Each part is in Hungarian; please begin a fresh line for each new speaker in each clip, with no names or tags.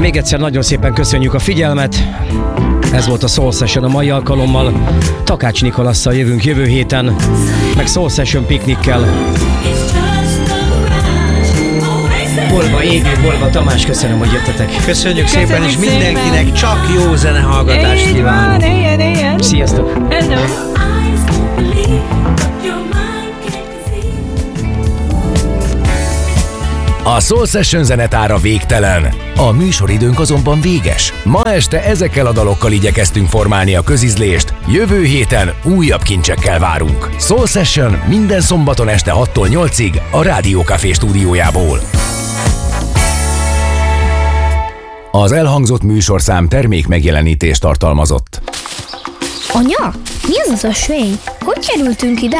Még egyszer nagyon szépen köszönjük a figyelmet. Ez volt a Soul Session a mai alkalommal. Takács Nikolasszal jövünk jövő héten, meg Soul Session piknikkel. Bolva Égő, Bolva Tamás, köszönöm, hogy jöttetek.
Köszönjük szépen, és mindenkinek csak jó zenehallgatást kívánok.
Sziasztok!
A Soul Session zenetára végtelen. A műsoridőnk azonban véges. Ma este ezekkel a dalokkal igyekeztünk formálni a közizlést. Jövő héten újabb kincsekkel várunk. Soul Session minden szombaton este 6-tól 8-ig a Rádió Café stúdiójából. Az elhangzott műsorszám termék megjelenítést tartalmazott.
Anya, mi az a svény? Hogy kerültünk ide?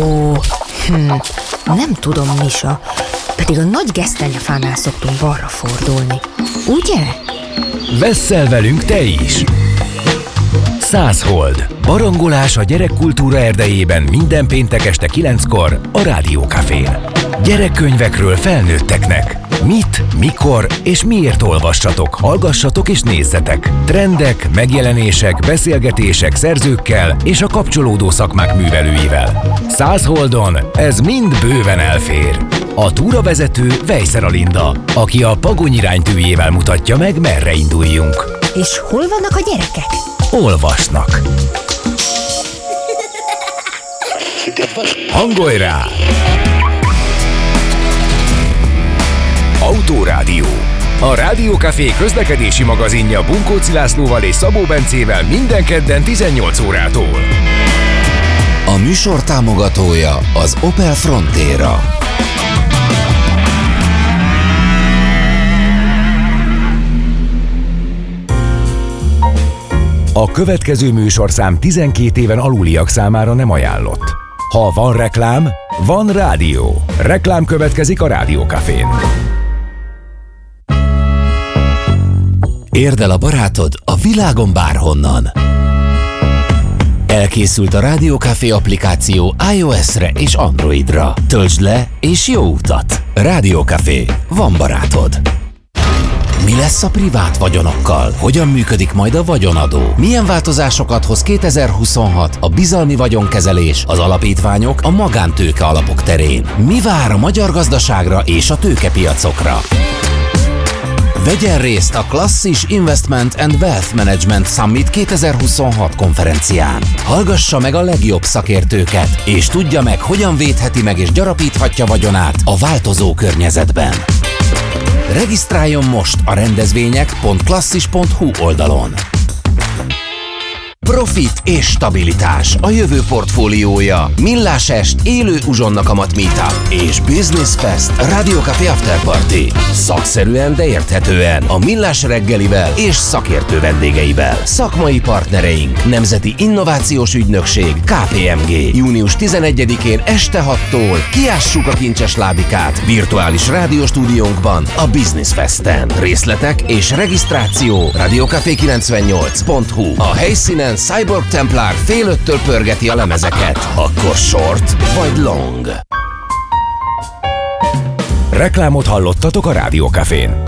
Nem tudom, Misa. Pedig a nagy gesztenyefánál szoktunk balra fordulni. Ugye?
Vesszel velünk te is! 100 Hold. Barangolás a gyerekkultúra erdejében minden péntek este 9-kor a Rádió Cafén. Gyerekkönyvekről felnőtteknek. Mit, mikor és miért olvassatok, hallgassatok és nézzetek. Trendek, megjelenések, beszélgetések szerzőkkel és a kapcsolódó szakmák művelőivel. 100 Holdon ez mind bőven elfér. A túravezető Vejszer Alinda, aki a Pagony iránytűjével mutatja meg, merre induljunk.
És hol vannak a gyerekek?
Olvasnak. Hangolj rá! Autórádió. A Rádió Café közlekedési magazinja Bunkóci Lászlóval és Szabó Bencével minden kedden 18 órától.
A műsor támogatója az Opel Frontera.
A következő műsorszám 12 éven aluliak számára nem ajánlott. Ha van reklám, van rádió. Reklám következik a Rádió Cafén.
Érd el a barátod a világon bárhonnan. Elkészült a Rádió Café applikáció iOS-re és Androidra. Töltsd le és jó utat! Rádió Café. Van barátod. Mi lesz a privát vagyonokkal? Hogyan működik majd a vagyonadó? Milyen változásokat hoz 2026 a bizalmi vagyonkezelés, az alapítványok, a magántőke alapok terén? Mi vár a magyar gazdaságra és a tőkepiacokra? Vegyen részt a Klasszis Investment and Wealth Management Summit 2026 konferencián. Hallgassa meg a legjobb szakértőket, és tudja meg, hogyan védheti meg és gyarapíthatja vagyonát a változó környezetben. Regisztráljon most a rendezvények.klasszis.hu oldalon. Profit és stabilitás a jövő portfóliója. Millás est, élő uzsonnakamat meetup és Business Fest Rádió Café After Party. Szakszerűen, de érthetően a Millás reggelivel és szakértő vendégeivel. Szakmai partnereink: Nemzeti Innovációs Ügynökség, KPMG. Június 11-én este 6-tól kiássuk a kincses ládikát virtuális rádióstúdiónkban a Business Festen. Részletek és regisztráció radiocafé98.hu. A helyszínen Cyborg Templar fél 5-től pörgeti a lemezeket. Akkor short vagy long?
Reklámot hallottatok a Rádió Cafén.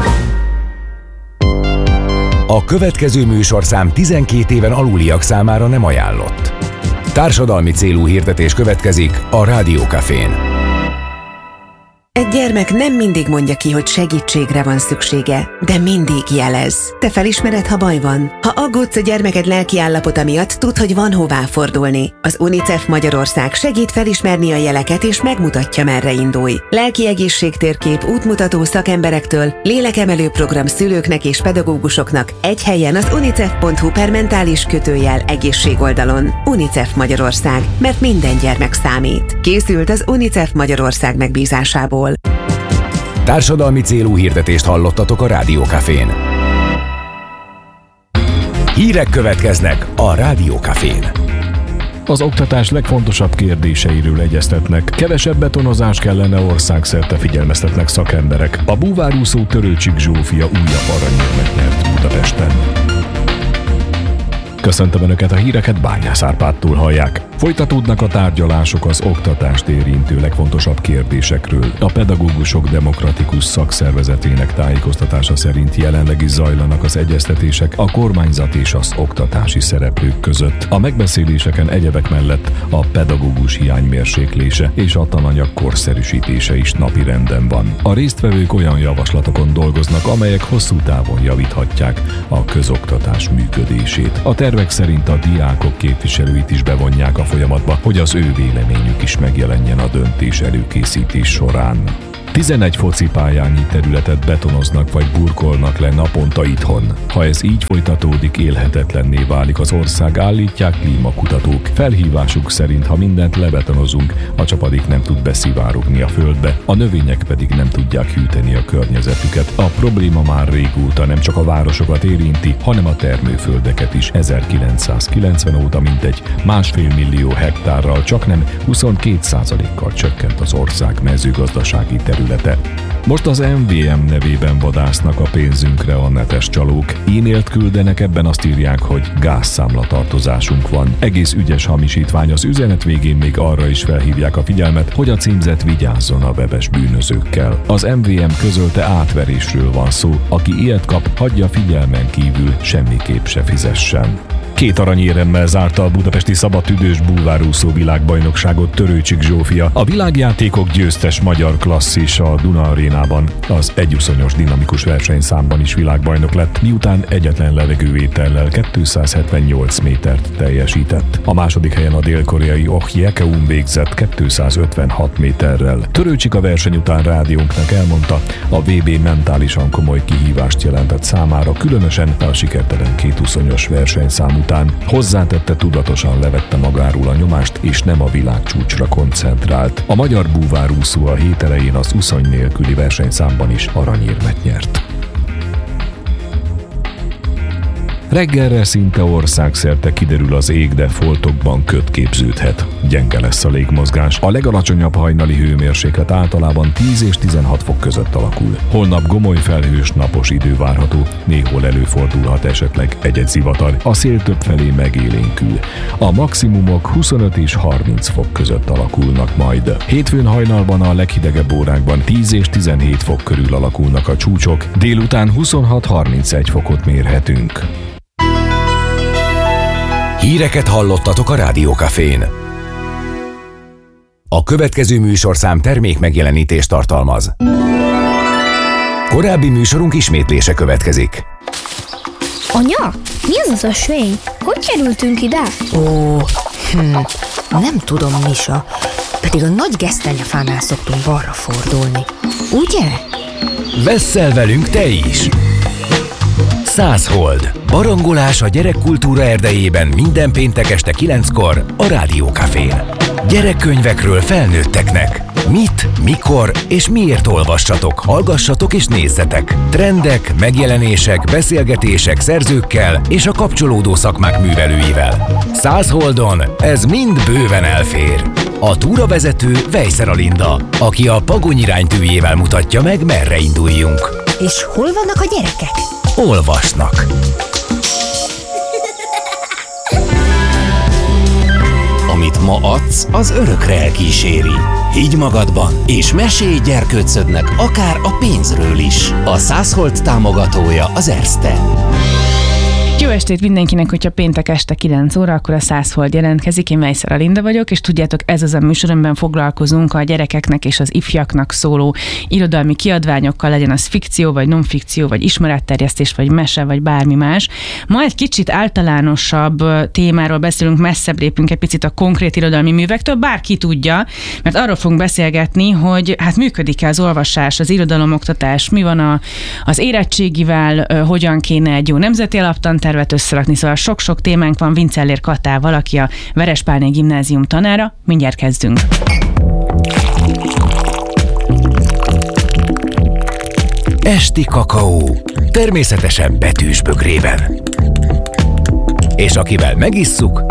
A következő műsorszám 12 éven aluliak számára nem ajánlott. Társadalmi célú hirdetés következik a Rádió Cafén.
Egy gyermek nem mindig mondja ki, hogy segítségre van szüksége, de mindig jelez. Te felismered, ha baj van? Ha aggódsz a gyermeked lelki állapota miatt, tudd, hogy van hová fordulni. Az UNICEF Magyarország segít felismerni a jeleket és megmutatja, merre indulj. Lelki egészségtérkép, útmutató szakemberektől, lélekemelő program szülőknek és pedagógusoknak egy helyen az unicef.hu/egészség oldalon. UNICEF Magyarország, mert minden gyermek számít. Készült az UNICEF Magyarország megbízásából.
Társadalmi célú hirdetést hallottatok a Rádió Cafén. Hírek következnek a Rádió Cafén.
Az oktatás legfontosabb kérdéseiről egyeztetnek. Kevesebb betonozás kellene országszerte, figyelmeztetnek szakemberek. A búvárúszó Törőcsik Zsófia újabb aranyérmet nyert Budapesten. Köszöntöm Önöket, a híreket Bányász Árpádtól hallják. Folytatódnak a tárgyalások az oktatást érintő legfontosabb kérdésekről. A pedagógusok demokratikus szakszervezetének tájékoztatása szerint jelenleg is zajlanak az egyeztetések a kormányzat és az oktatási szereplők között. A megbeszéléseken egyebek mellett a pedagógus hiány mérséklése és a tananyag korszerűsítése is napirenden van. A résztvevők olyan javaslatokon dolgoznak, amelyek hosszú távon javíthatják a közoktatás működését. A tervek szerint a diákok képviselőit is bevonják a folyamatba, hogy az ő véleményük is megjelenjen a döntés előkészítés során. 11 focipályányi területet betonoznak vagy burkolnak le naponta itthon. Ha ez így folytatódik, élhetetlenné válik az ország, állítják klímakutatók. Felhívásuk szerint, ha mindent lebetonozunk, a csapadék nem tud beszivárogni a földbe, a növények pedig nem tudják hűteni a környezetüket. A probléma már régóta nem csak a városokat érinti, hanem a termőföldeket is. 1990 óta mintegy 1,5 millió hektárral, csaknem 22%-kal csökkent az ország mezőgazdasági területe. Most az MVM nevében vadásznak a pénzünkre a netes csalók. E-mailt küldenek, ebben azt írják, hogy gázszámlatartozásunk van. Egész ügyes hamisítvány, az üzenet végén még arra is felhívják a figyelmet, hogy a címzet vigyázzon a webes bűnözőkkel. Az MVM közölte, átverésről van szó. Aki ilyet kap, hagyja figyelmen kívül, semmiképp se fizessen. 2 aranyéremmel zárta a budapesti szabadtüdős bulvárúszó világbajnokságot Törőcsik Zsófia. A világjátékok győztes magyar klasszis a Duna Arénában az egyuszonyos dinamikus versenyszámban is világbajnok lett, miután egyetlen levegővétellel 278 métert teljesített. A második helyen a dél-koreai Oh Jae-keun végzett 256 méterrel. Törőcsik a verseny után rádiónknak elmondta, a VB mentálisan komoly kihívást jelentett számára, különösen a sikertelen kétuszonyos versenyszám után. Hozzátette, tudatosan levette magáról a nyomást, és nem a világcsúcsra koncentrált. A magyar búvárúszó a hét elején az uszony nélküli versenyszámban is aranyérmet nyert. Reggelre szinte országszerte kiderül az ég, de foltokban köd képződhet. Gyenge lesz a légmozgás. A legalacsonyabb hajnali hőmérséklet általában 10 és 16 fok között alakul. Holnap gomoly felhős, napos idő várható, néhol előfordulhat esetleg egy-egy zivatar. A szél többfelé megélénkül. A maximumok 25 és 30 fok között alakulnak majd. Hétfőn hajnalban a leghidegebb órákban 10 és 17 fok körül alakulnak a csúcsok, délután 26-31 fokot mérhetünk.
Híreket hallottatok a Rádió Cafén. A következő műsorszám termék megjelenítést tartalmaz. Korábbi műsorunk ismétlése következik.
Anya, mi az az ösvény? Hogy kerültünk ide?
Nem tudom, Misa. Pedig a nagy gesztenyefánál szoktunk balra fordulni. Ugye?
Vesszel velünk te is! 100 hold. Barangolás a gyerekkultúra erdejében minden péntek este 9-kor a Rádió Cafén. Gyerekkönyvekről felnőtteknek. Mit, mikor és miért olvassatok, hallgassatok és nézzetek. Trendek, megjelenések, beszélgetések szerzőkkel és a kapcsolódó szakmák művelőivel. 100 holdon ez mind bőven elfér. A túravezető Vejszer Alinda, aki a Pagony iránytűjével mutatja meg, merre induljunk.
És hol vannak a gyerekek?
Olvasnak.
Amit ma adsz, az örökre elkíséri. Higgy magadban, és mesélj gyerkőcödnek akár a pénzről is. A 100 hold támogatója az Erste.
Jó estét mindenkinek, hogyha péntek este 9 óra, akkor a 100 hold jelentkezik. Én Vejszer Alinda vagyok, és tudjátok, ez az a műsor, amiben foglalkozunk a gyerekeknek és az ifjaknak szóló irodalmi kiadványokkal, legyen az fikció, vagy non-fikció, vagy ismeretterjesztés, vagy mese, vagy bármi más. Ma egy kicsit általánosabb témáról beszélünk, messzebb lépünk egy picit a konkrét irodalmi művektől, bárki tudja, mert arról fogunk beszélgetni, hogy hát működik-e az olvasás, az irodalomoktatás, mi van az érettségivel, hogyan kéne egy jó nemzeti alaptantervet összerakni, szóval sok-sok témánk van Vincellér Katával, aki a Verespálné Gimnázium tanára. Mindjárt kezdünk.
Esti kakaó, természetesen betűs bögrében. És akivel megisszuk...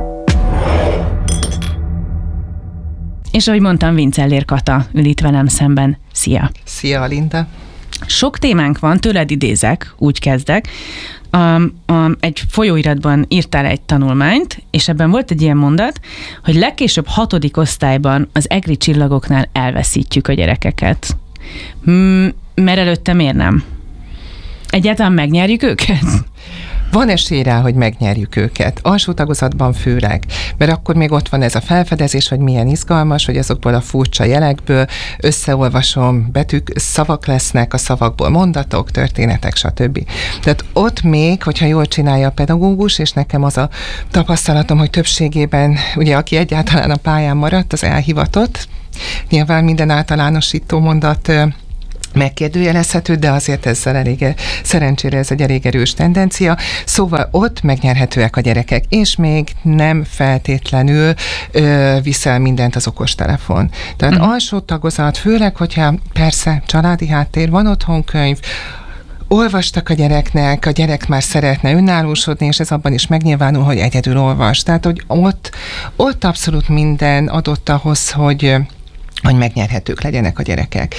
És ahogy mondtam, Vincellér Kata ül itt velem szemben. Szia!
Szia, Alinda!
Sok témánk van, tőled idézek, úgy kezdek. egy folyóiratban írtál egy tanulmányt, és ebben volt egy ilyen mondat, hogy legkésőbb 6. osztályban az egri csillagoknál elveszítjük a gyerekeket. Mert előtte miért nem? Egyáltalán megnyerjük őket?
Van esély rá, hogy megnyerjük őket. Alsó tagozatban főleg, mert akkor még ott van ez a felfedezés, hogy milyen izgalmas, hogy azokból a furcsa jelekből összeolvasom, betűk, szavak lesznek, a szavakból mondatok, történetek, stb. Tehát ott még, hogyha jól csinálja a pedagógus, és nekem az a tapasztalatom, hogy többségében, ugye aki egyáltalán a pályán maradt, az elhivatott. Nyilván minden általánosító mondat megkérdőjelezhető, de azért ezzel szerencsére ez egy elég erős tendencia. Szóval ott megnyerhetőek a gyerekek, és még nem feltétlenül viszel mindent az okostelefon. Tehát alsó tagozat, főleg, hogyha persze családi háttér, van otthon könyv, olvastak a gyereknek, a gyerek már szeretne önállósodni, és ez abban is megnyilvánul, hogy egyedül olvas. Tehát, hogy ott abszolút minden adott ahhoz, hogy megnyerhetők legyenek a gyerekek.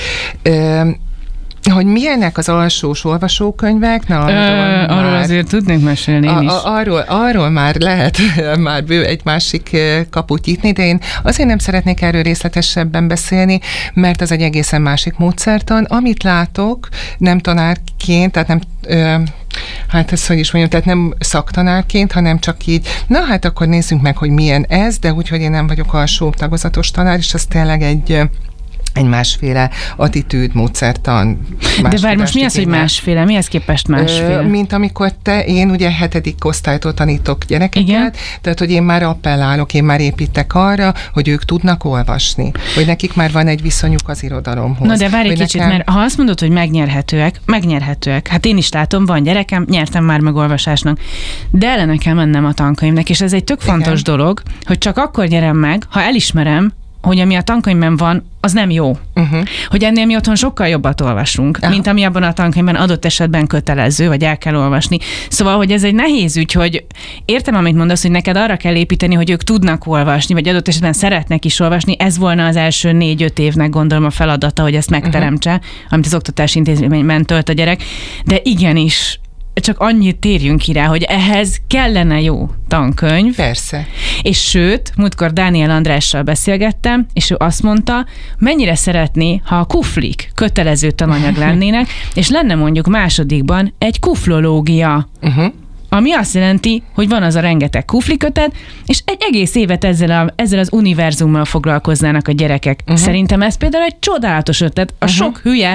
Hogy milyenek az alsós olvasókönyvek? Na,
arról azért tudnék mesélni én is.
Arról már lehet egy másik kaput nyitni, de én azért nem szeretnék erről részletesebben beszélni, mert az egy egészen másik módszertan. Amit látok, nem tanárként, tehát nem hát ezt hogy is mondjam, tehát nem szaktanárként, hanem csak így, na hát akkor nézzünk meg, hogy milyen ez, de úgyhogy én nem vagyok alsó tagozatos tanár, és az tényleg egy másféle attitűd, módszertan.
De várj, most mi az, hogy másféle? Mihez képest másféle?
Mint amikor én ugye 7. osztálytól tanítok gyerekeket, igen? Tehát, hogy én már appellálok, én már építek arra, hogy ők tudnak olvasni, hogy nekik már van egy viszonyuk az irodalomhoz.
Na de várj egy kicsit, mert ha azt mondod, hogy megnyerhetőek. Hát én is látom, van gyerekem, nyertem már meg olvasásnak, de ellene kell mennem a tankönyvnek, és ez egy tök fontos dolog, hogy csak akkor nyerem meg, ha elismerem, hogy ami a tankönyvben van, az nem jó. Hogy ennél mi otthon sokkal jobbat olvasunk, mint ami abban a tankönyvben adott esetben kötelező, vagy el kell olvasni. Szóval, hogy ez egy nehéz ügy, hogy értem, amit mondasz, hogy neked arra kell építeni, hogy ők tudnak olvasni, vagy adott esetben szeretnek is olvasni. Ez volna az első 4-5 évnek, gondolom, a feladata, hogy ezt megteremtse, amit az oktatási intézményben tölt a gyerek. De igenis, csak annyit térjünk ki rá, hogy ehhez kellene jó tankönyv.
Persze.
És sőt, múltkor Dániel Andrással beszélgettem, és ő azt mondta, mennyire szeretné, ha a kuflik kötelező tananyag lennének, és lenne mondjuk másodikban egy kuflológia. Ami azt jelenti, hogy van az a rengeteg kuflikötet, és egy egész évet ezzel az univerzummal foglalkoznának a gyerekek. Szerintem ez például egy csodálatos ötlet. A sok hülye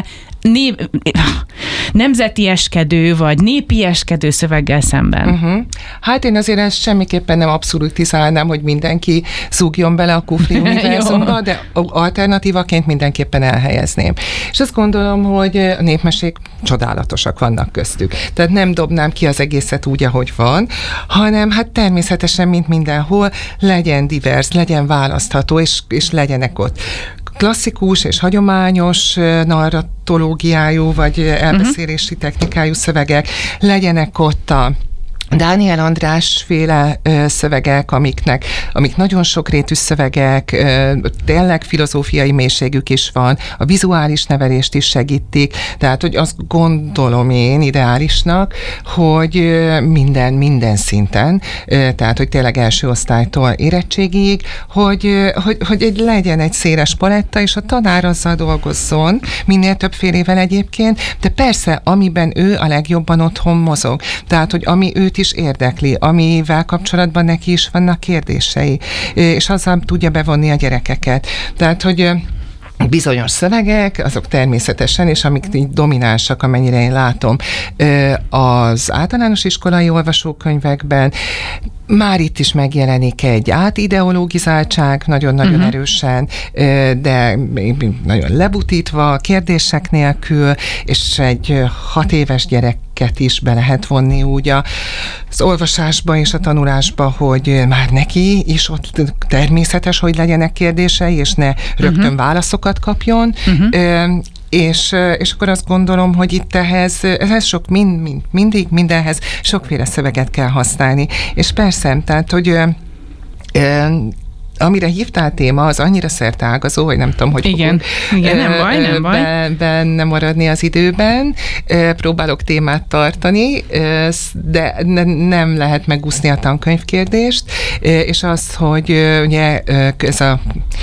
nemzetieskedő vagy népieskedő szöveggel szemben.
Hát én azért ezt semmiképpen nem abszolutizálnám, hogy mindenki zúgjon bele a kufli univerzumba, de alternatívaként mindenképpen elhelyezném. És azt gondolom, hogy a népmesék csodálatosak vannak köztük. Tehát nem dobnám ki az egészet úgy, ahogy van, hanem hát természetesen, mint mindenhol, legyen divers, legyen választható, és legyenek ott klasszikus és hagyományos narratológiájú vagy elbeszélési technikájú szövegek, legyenek ott a Dániel András féle szövegek, amik nagyon sokrétű szövegek, tényleg filozófiai mélységük is van, a vizuális nevelést is segítik, tehát, hogy azt gondolom én ideálisnak, hogy minden szinten, tehát, hogy tényleg első osztálytól érettségig, hogy legyen egy széles paletta, és a tanár azzal dolgozzon, minél többfélével egyébként, de persze, amiben ő a legjobban otthon mozog. Tehát, hogy ami őt is érdekli, amivel kapcsolatban neki is vannak kérdései, és azzal tudja bevonni a gyerekeket. Tehát, hogy bizonyos szövegek, azok természetesen, és amik így dominánsak, amennyire én látom, az általános iskolai olvasókönyvekben, már itt is megjelenik egy átideologizáltság, nagyon-nagyon erősen, de nagyon lebutítva, kérdések nélkül, és egy 6 éves gyereket is be lehet vonni úgy az olvasásba és a tanulásba, hogy már neki is ott természetes, hogy legyenek kérdései, és ne rögtön válaszokat kapjon, és akkor azt gondolom, hogy itt ehhez sok mindig mindenhez sokféle szöveget kell használni. És persze, tehát, hogy amire hívtál téma, az annyira szerteágazó, hogy nem tudom, hogy
igen, nem baj.
Benne maradni az időben. Próbálok témát tartani, de nem lehet megúszni a tankönyvkérdést, és az, hogy ugye ez a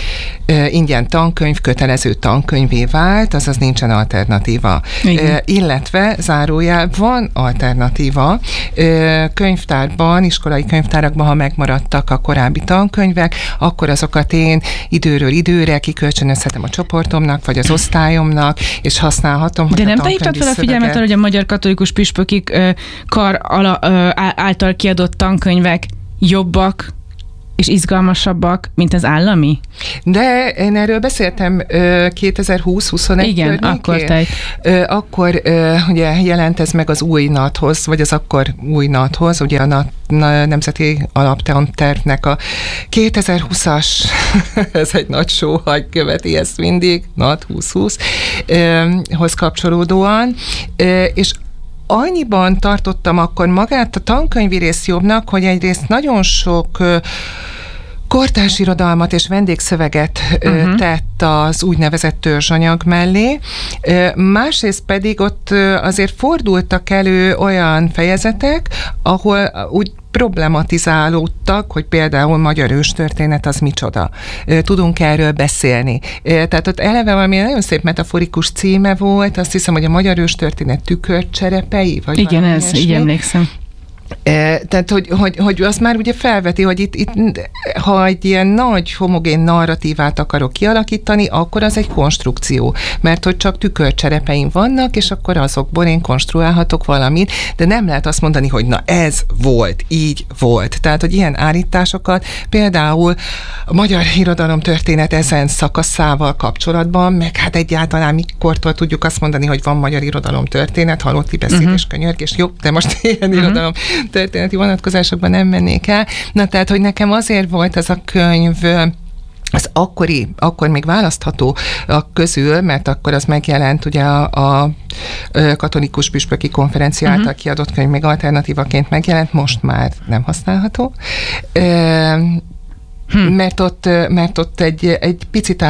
ingyen tankönyv kötelező tankönyvé vált, azaz nincsen alternatíva. Illetve zárójel van alternatíva. Könyvtárban, iskolai könyvtárakban, ha megmaradtak a korábbi tankönyvek, akkor azokat én időről időre kikölcsönözhetem a csoportomnak, vagy az osztályomnak, és használhatom.
De nem te hívtad fel a figyelmet arra, hogy a Magyar Katolikus Püspöki Kar által kiadott tankönyvek jobbak és izgalmasabbak, mint az állami?
De én erről beszéltem 2020-21
igen,
környékén. Akkor ugye jelent ez meg az új NAT-hoz, vagy az akkor új NAT-hoz, ugye a Nemzeti Alaptantervnek a 2020-as, ez egy nagy sóhajt követi ezt mindig, NAT 2020, hoz kapcsolódóan, és annyiban tartottam akkor magát a tankönyvi rész jobbnak, hogy egyrészt nagyon sok kortárs irodalmat és vendégszöveget tett az úgynevezett törzsanyag mellé. Másrészt pedig ott azért fordultak elő olyan fejezetek, ahol úgy problematizálódtak, hogy például magyar őstörténet az micsoda. Tudunk erről beszélni. Tehát ott eleve valami nagyon szép metaforikus címe volt, azt hiszem, hogy a magyar őstörténet tükörcserepei, vagy
igen, ez, így emlékszem.
Tehát, hogy azt már ugye felveti, hogy itt, ha egy ilyen nagy homogén narratívát akarok kialakítani, akkor az egy konstrukció, mert hogy csak tükörcserepeim vannak, és akkor azokból én konstruálhatok valamit, de nem lehet azt mondani, hogy na ez volt, így volt. Tehát, hogy ilyen állításokat például a magyar irodalomtörténet ezen szakaszával kapcsolatban, meg hát egyáltalán mikortól tudjuk azt mondani, hogy van magyar irodalomtörténet, halotti beszéd és könyörgés, jó, de most ilyen irodalom történeti vonatkozásokban nem mennék el. Na, tehát, hogy nekem azért volt ez a könyv az akkor még választható közül, mert akkor az megjelent ugye a Katolikus Püspöki Konferencia által kiadott könyv még alternatívaként megjelent, most már nem használható. Mert ott egy picit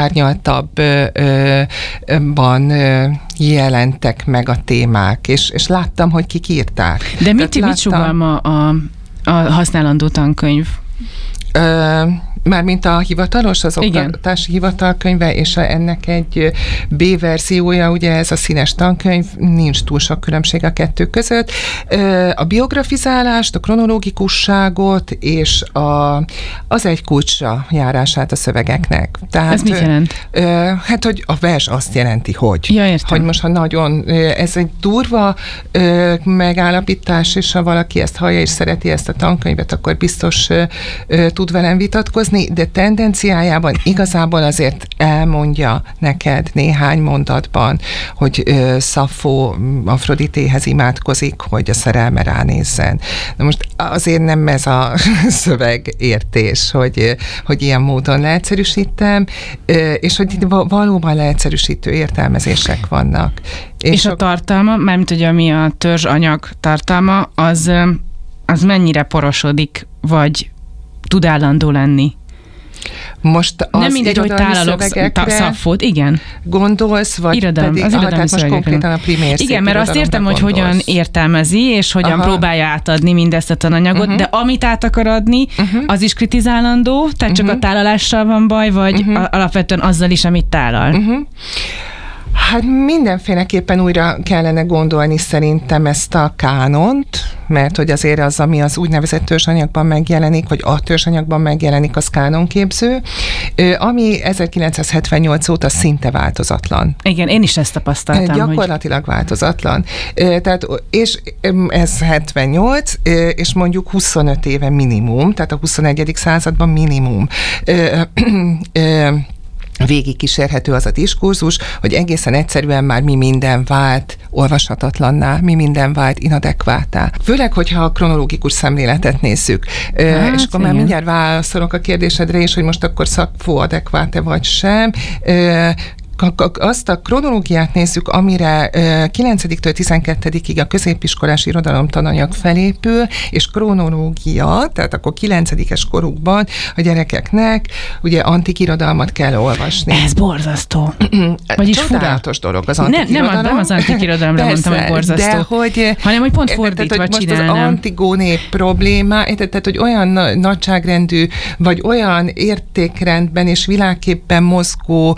árnyaltabban jelentek meg a témák, és láttam, hogy kik írták.
De mit sugal a használandó tankönyv?
Mármint a hivatalos, az oktatási hivatal könyve, és ennek egy B-verziója, ugye ez a színes tankönyv, nincs túl sok különbség a kettő között. A biografizálást, a kronológikusságot és az egy kulcsra járását a szövegeknek. Tehát,
ez mit jelent?
Hát, hogy a vers azt jelenti, hogy.
Ja, értem.
Hogy most, ha nagyon, ez egy durva megállapítás, és ha valaki ezt hallja és szereti ezt a tankönyvet, akkor biztos tud velem vitatkozni, de tendenciájában igazából azért elmondja neked néhány mondatban, hogy Szaffó Afroditéhez imádkozik, hogy a szerelme ránézzen. Na most azért nem ez a szövegértés, hogy ilyen módon leegyszerűsítem, és hogy valóban leegyszerűsítő értelmezések vannak.
És a tartalma, mármint ugye ami a törzsanyag tartalma, az mennyire porosodik, vagy tud állandó lenni?
Most az
nem mindegy, hogy tálalok Szaffót, igen.
Gondolsz, vagy
irodalom,
pedig, tehát most konkrétan a primér szép.
Igen, mert azt értem, hogy hogyan értelmezi, és hogyan próbálja átadni mindezt a tananyagot, de amit át akar adni, az is kritizálandó, tehát csak a tálalással van baj, vagy alapvetően azzal is, amit tálal.
Hát mindenféleképpen újra kellene gondolni szerintem ezt a kánont, mert hogy azért az, ami az úgynevezett törzsanyagban megjelenik, vagy a törzsanyagban megjelenik, az kánonképző, ami 1978 óta szinte változatlan.
Igen, én is ezt tapasztaltam.
Gyakorlatilag változatlan. Tehát, és ez 78, és mondjuk 25 éve minimum, tehát a 21. században minimum végig kísérhető az a diskurzus, hogy egészen egyszerűen már mi minden vált olvashatatlanná, mi minden vált inadekvátá. Főleg, hogyha a kronológikus szemléletet nézzük. És akkor már mindjárt válaszolok a kérdésedre is, hogy most akkor Szaffó adekvát-e vagy sem. azt a kronológiát nézzük, amire 9-től 12-ig a középiskolás irodalomtananyag felépül, és kronológia, tehát akkor 9-es korukban a gyerekeknek ugye antik irodalmat kell olvasni.
Ez borzasztó. Vagyis
csodálatos dolog az antik irodalom.
Nem az antik irodalomra mondtam, hogy borzasztó. Hanem, hogy pont fordítva csinálnám.
Most az Antigóné probléma, tehát, hogy olyan nagyságrendű, vagy olyan értékrendben és világképpen mozgó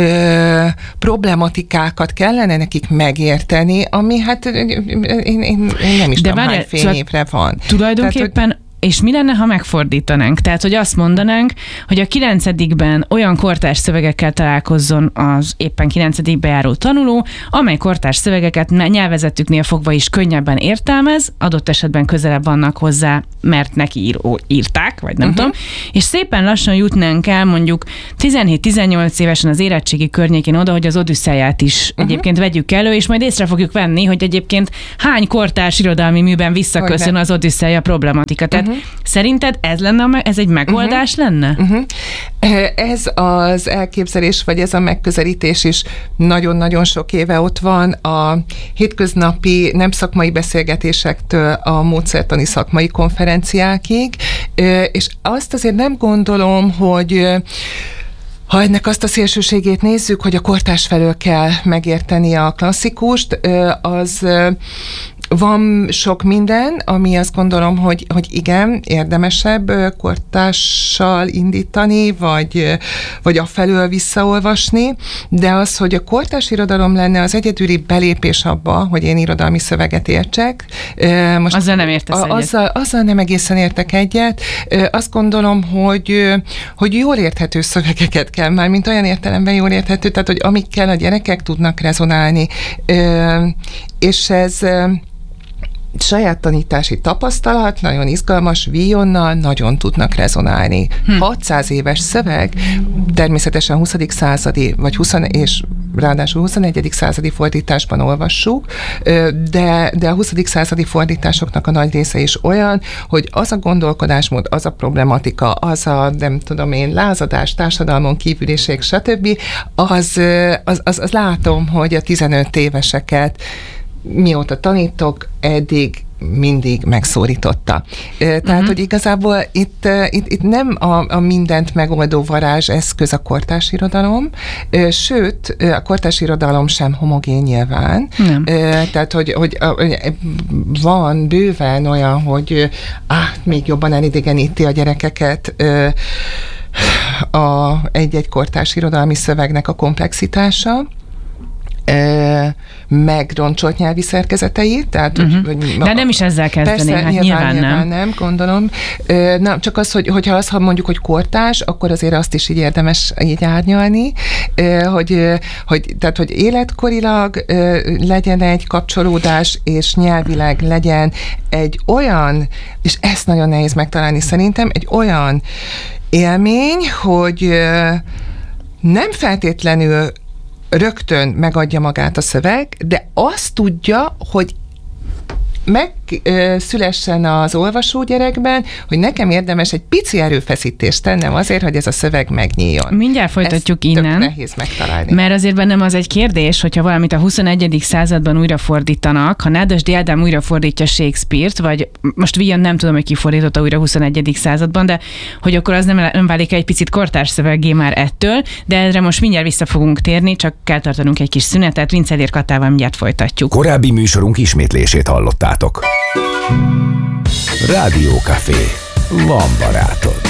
problematikákat kellene nekik megérteni, ami hát én nem is tudom, hány fényévre van.
Tulajdonképpen tehát, és mi lenne, ha megfordítanánk? Tehát, hogy azt mondanánk, hogy a 9-ben olyan kortárs szövegekkel találkozzon az éppen 9-be járó tanuló, amely kortárs szövegeket nyelvezetüknél fogva is könnyebben értelmez, adott esetben közelebb vannak hozzá, mert neki írták, vagy nem tudom, és szépen lassan jutnánk el mondjuk 17-18 évesen az érettségi környékén oda, hogy az Odüsszeiát is egyébként vegyük elő, és majd észre fogjuk venni, hogy egyébként hány kortárs irodalmi műben visszaköszön az Odüsszeia problematika. Tehát szerinted ez egy megoldás lenne?
Ez az elképzelés, vagy ez a megközelítés is nagyon-nagyon sok éve ott van, a hétköznapi nem szakmai beszélgetésektől a módszertani szakmai konferenciákig, és azt azért nem gondolom, hogy ha ennek azt a szélsőségét nézzük, hogy a kortárs felől kell megérteni a klasszikust, az van sok minden, ami azt gondolom, hogy igen, érdemesebb kortárssal indítani, vagy afelől visszaolvasni, de az, hogy a kortárs irodalom lenne az egyedüli belépés abba, hogy én irodalmi szöveget értsek.
Most azzal nem értesz egyet?
Azzal nem egészen értek egyet. Azt gondolom, hogy jól érthető szövegeket kell már, mint olyan értelemben jól érthető, tehát, hogy amikkel a gyerekek tudnak rezonálni. És ez saját tanítási tapasztalat, nagyon izgalmas, víjonnal nagyon tudnak rezonálni. 600 éves szöveg, természetesen 20. századi, vagy 20 és ráadásul 21. századi fordításban olvassuk, de a 20. századi fordításoknak a nagy része is olyan, hogy az a gondolkodásmód, az a problematika, az a, nem tudom én, lázadás, társadalmon kívüliség, stb. Az látom, hogy a 15 éveseket mióta tanítok, eddig mindig megszólította. Tehát, hogy igazából itt nem a mindent megoldó varázseszköz a kortárs irodalom, sőt, a kortárs irodalom sem homogén nyilván. Tehát, hogy van bőven olyan, hogy még jobban elidegeníti a gyerekeket egy-egy kortárs irodalmi szövegnek a komplexitása, megroncsolt nyelvi szerkezetei, tehát
de nem is ezzel kezdeni,
persze,
hát nyilván nem,
gondolom. Csak az, hogyha mondjuk, hogy kortárs, akkor azért azt is így érdemes így árnyalni, hogy életkorilag legyen egy kapcsolódás, és nyelvileg legyen egy olyan, és ezt nagyon nehéz megtalálni szerintem, egy olyan élmény, hogy nem feltétlenül rögtön megadja magát a szöveg, de azt tudja, hogy megszülessen az olvasó gyerekben, hogy nekem érdemes egy pici erőfeszítést tennem azért, hogy ez a szöveg megnyíljon.
Mindjárt folytatjuk innen.
Nehéz megtalálni.
Mert azért bennem az egy kérdés, hogyha valamit a 21. században újra fordítanak, ha Nádasdy Ádám újra fordítja Shakespeare-t, vagy most Vian nem tudom, hogy ki fordította újra 21. században, de hogy akkor az nem válik egy picit kortárs szöveggé már ettől, de erre most mindjárt vissza fogunk térni, csak kell tartanunk egy kis szünetet, Vincellér Katával mindjárt folytatjuk.
Korábbi műsorunk ismétlését hallottátok. Rádió Café. Van barátod.